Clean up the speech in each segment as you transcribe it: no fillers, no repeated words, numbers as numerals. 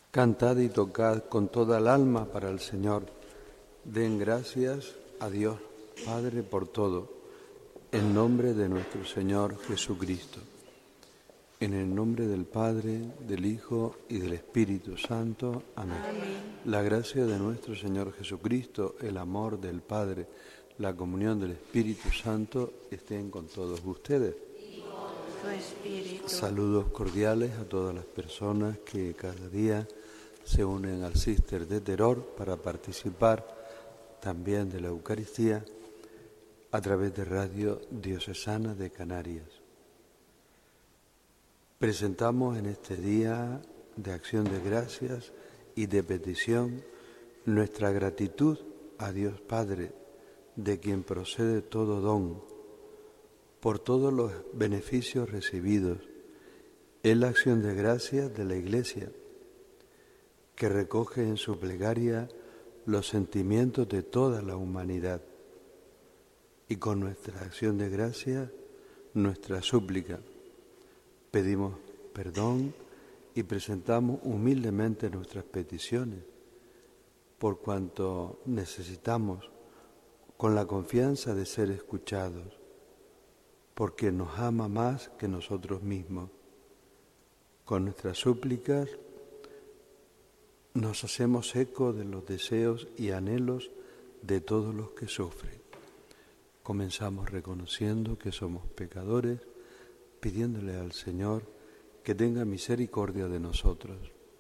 Cantad y tocad con toda el alma para el Señor. Den gracias a Dios Padre por todo, en nombre de nuestro Señor Jesucristo. En el nombre del Padre, del Hijo y del Espíritu Santo. Amén. La gracia de nuestro Señor Jesucristo, el amor del Padre, la comunión del Espíritu Santo estén con todos ustedes. Saludos cordiales a todas las personas que cada día se unen al Cister de Teror para participar también de la Eucaristía a través de Radio Diocesana de Canarias. Presentamos en este día de acción de gracias y de petición nuestra gratitud a Dios Padre, de quien procede todo don, por todos los beneficios recibidos. Es la acción de gracias de la Iglesia, que recoge en su plegaria los sentimientos de toda la humanidad. Y con nuestra acción de gracias, nuestra súplica, pedimos perdón y presentamos humildemente nuestras peticiones, por cuanto necesitamos, con la confianza de ser escuchados, porque nos ama más que nosotros mismos. Con nuestras súplicas nos hacemos eco de los deseos y anhelos de todos los que sufren. Comenzamos reconociendo que somos pecadores, pidiéndole al Señor que tenga misericordia de nosotros.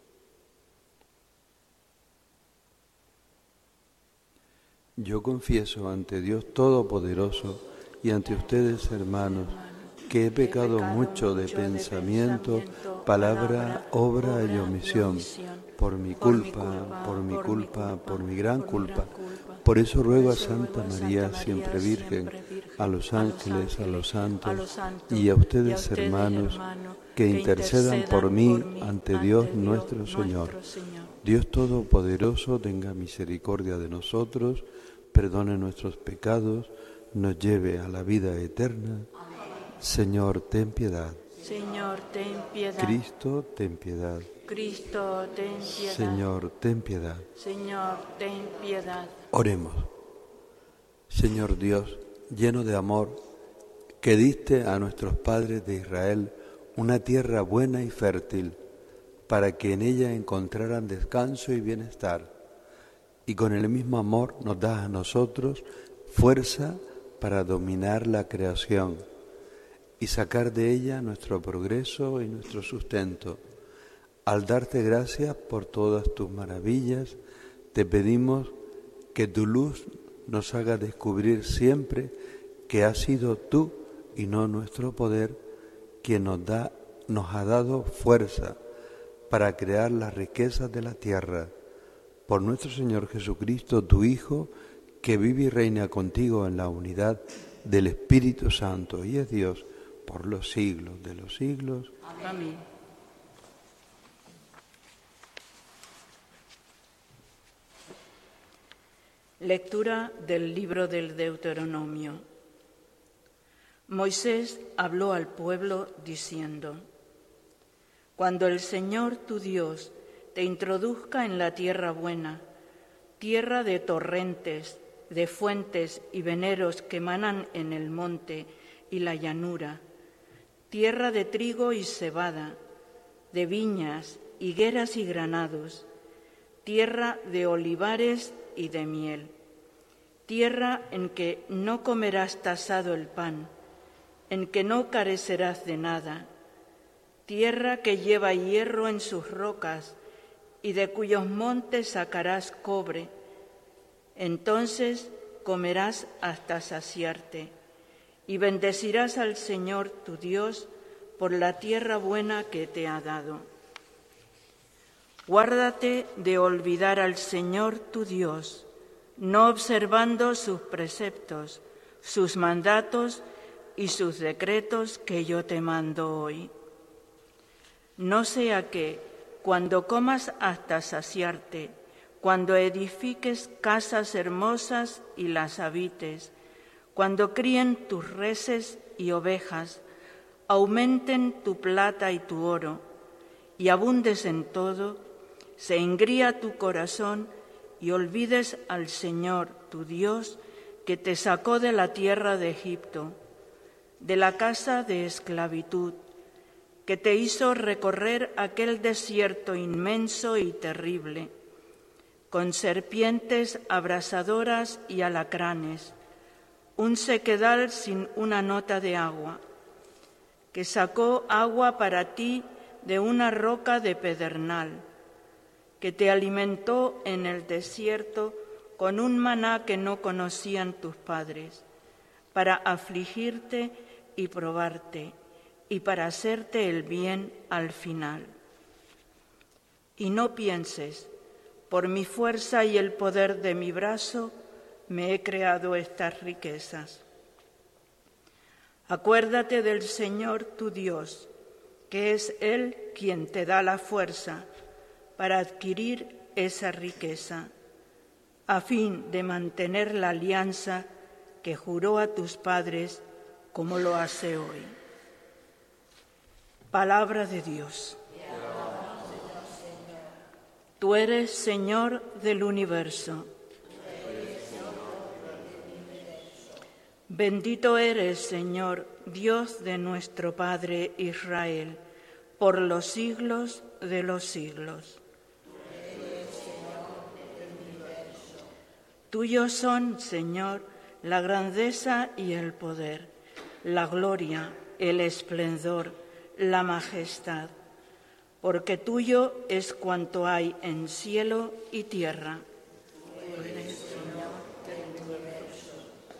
Yo confieso ante Dios Todopoderoso y ante ustedes, hermanos, que he pecado mucho de pensamiento, palabra, obra y omisión, por mi culpa, por mi gran culpa. Por eso ruego a Santa María, siempre Virgen, a los ángeles, a los santos y a ustedes, hermanos, que intercedan por mí ante Dios nuestro Señor. Dios Todopoderoso tenga misericordia de nosotros, perdone nuestros pecados, nos lleve a la vida eterna. Señor, ten piedad. Señor, ten piedad. Cristo, ten piedad. Cristo, ten piedad. Señor, ten piedad. Señor, ten piedad. Oremos. Señor Dios, lleno de amor, que diste a nuestros padres de Israel una tierra buena y fértil, para que en ella encontraran descanso y bienestar, y con el mismo amor nos das a nosotros fuerza para dominar la creación y sacar de ella nuestro progreso y nuestro sustento. Al darte gracias por todas tus maravillas, te pedimos que tu luz nos haga descubrir siempre que has sido tú y no nuestro poder quien nos ha dado fuerza para crear las riquezas de la tierra. Por nuestro Señor Jesucristo, tu Hijo, que vive y reina contigo en la unidad del Espíritu Santo y es Dios por los siglos de los siglos. Amén. Lectura del libro del Deuteronomio. Moisés habló al pueblo diciendo: Cuando el Señor tu Dios te introduzca en la tierra buena, tierra de torrentes, de fuentes y veneros que manan en el monte y la llanura, tierra de trigo y cebada, de viñas, higueras y granados, tierra de olivares y de miel, tierra en que no comerás tasado el pan, en que no carecerás de nada, tierra que lleva hierro en sus rocas y de cuyos montes sacarás cobre. Entonces comerás hasta saciarte y bendecirás al Señor tu Dios por la tierra buena que te ha dado. Guárdate de olvidar al Señor tu Dios, no observando sus preceptos, sus mandatos y sus decretos que yo te mando hoy. No sea que, cuando comas hasta saciarte, cuando edifiques casas hermosas y las habites, cuando críen tus reses y ovejas, aumenten tu plata y tu oro, y abundes en todo, se engría tu corazón y olvides al Señor, tu Dios, que te sacó de la tierra de Egipto, de la casa de esclavitud, que te hizo recorrer aquel desierto inmenso y terrible, con serpientes abrasadoras y alacranes, un sequedal sin una nota de agua, que sacó agua para ti de una roca de pedernal, que te alimentó en el desierto con un maná que no conocían tus padres, para afligirte y probarte, y para hacerte el bien al final. Y no pienses, por mi fuerza y el poder de mi brazo, me he creado estas riquezas. Acuérdate del Señor tu Dios, que es Él quien te da la fuerza para adquirir esa riqueza, a fin de mantener la alianza que juró a tus padres, como lo hace hoy. Palabra de Dios. Tú eres Señor del universo. Bendito eres, Señor, Dios de nuestro Padre Israel, por los siglos de los siglos. Tuyos son, Señor, la grandeza y el poder, la gloria, el esplendor, la majestad, porque tuyo es cuanto hay en cielo y tierra. Tú eres, Señor del universo.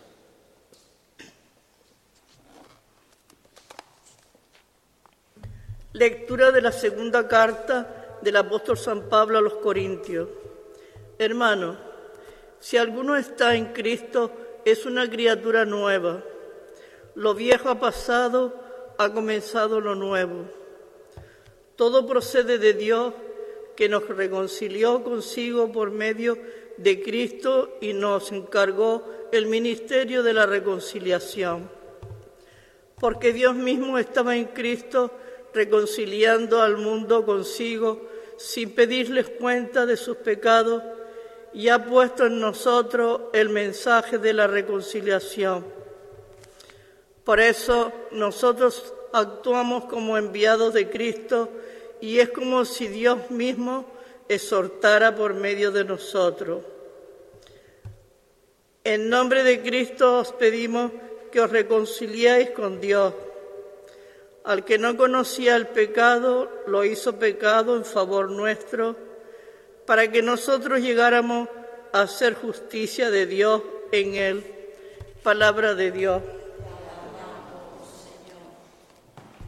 Lectura de la segunda carta del apóstol San Pablo a los Corintios. Hermanos, si alguno está en Cristo, es una criatura nueva. Lo viejo ha pasado, ha comenzado lo nuevo. Todo procede de Dios, que nos reconcilió consigo por medio de Cristo y nos encargó el ministerio de la reconciliación. Porque Dios mismo estaba en Cristo reconciliando al mundo consigo sin pedirles cuenta de sus pecados, y ha puesto en nosotros el mensaje de la reconciliación. Por eso nosotros actuamos como enviados de Cristo, y es como si Dios mismo exhortara por medio de nosotros. En nombre de Cristo os pedimos que os reconciliéis con Dios. Al que no conocía el pecado, lo hizo pecado en favor nuestro, para que nosotros llegáramos a hacer justicia de Dios en él. Palabra de Dios.